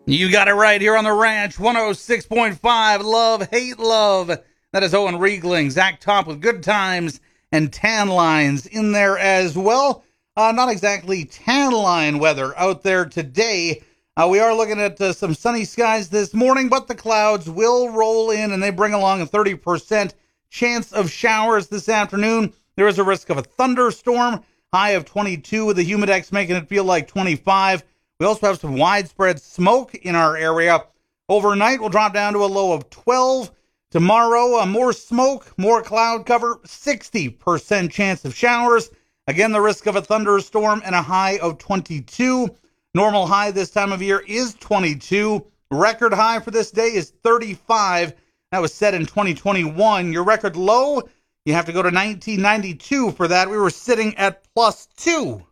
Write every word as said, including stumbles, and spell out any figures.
You got it right here on the ranch. one oh six point five. Love, hate, love. That is Owen Riegling. Zach Top with Good Times and Tan Lines in there as well. Uh, not exactly tan line weather out there today. Uh, we are looking at uh, some sunny skies this morning, but the clouds will roll in and they bring along a thirty percent chance of showers this afternoon. There is a risk of a thunderstorm, high of twenty-two with the humidex making it feel like twenty-five. We also have some widespread smoke in our area. Overnight, we'll drop down to a low of twelve. Tomorrow, uh, more smoke, more cloud cover, sixty percent chance of showers. Again, the risk of a thunderstorm and a high of twenty-two. Normal high this time of year is twenty-two. Record high for this day is thirty-five. That was set in twenty twenty-one. Your record low, you have to go to nineteen ninety-two for that. We were sitting at plus two.